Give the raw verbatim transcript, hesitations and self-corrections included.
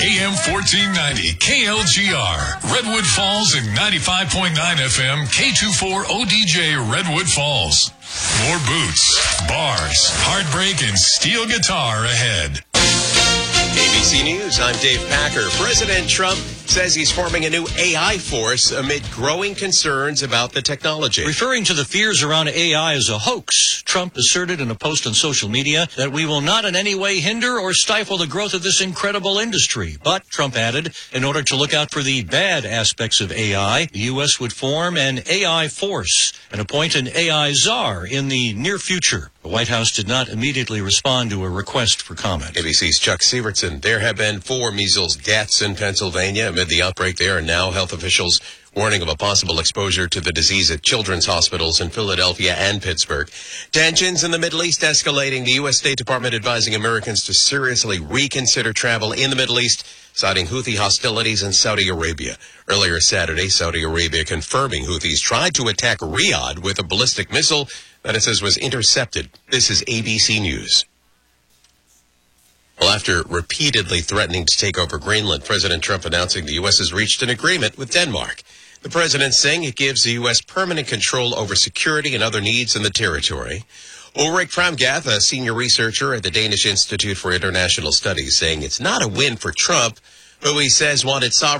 A M fourteen ninety, K L G R, Redwood Falls, and ninety-five point nine F M, K twenty-four O D J, Redwood Falls. More boots, bars, heartbreak, and steel guitar ahead. A B C News, I'm Dave Packer. President Trump says he's forming a new A I force amid growing concerns about the technology. Referring to the fears around A I as a hoax, Trump asserted in a post on social media that we will not in any way hinder or stifle the growth of this incredible industry. But, Trump added, in order to look out for the bad aspects of A I, the U S would form an A I force and appoint an A I czar in the near future. The White House did not immediately respond to a request for comment. A B C's Chuck Sievertson. There have been four measles deaths in Pennsylvania amid the outbreak there, and now health officials warning of a possible exposure to the disease at children's hospitals in Philadelphia and Pittsburgh. Tensions in the Middle East escalating. The U S State Department advising Americans to seriously reconsider travel in the Middle East, citing Houthi hostilities in Saudi Arabia. Earlier Saturday, Saudi Arabia confirming Houthis tried to attack Riyadh with a ballistic missile that it says was intercepted. This is A B C News. Well, after repeatedly threatening to take over Greenland, President Trump announcing the U S has reached an agreement with Denmark. The president saying it gives the U S permanent control over security and other needs in the territory. Ulrik Framgath, a senior researcher at the Danish Institute for International Studies, saying it's not a win for Trump, who he says wanted sovereignty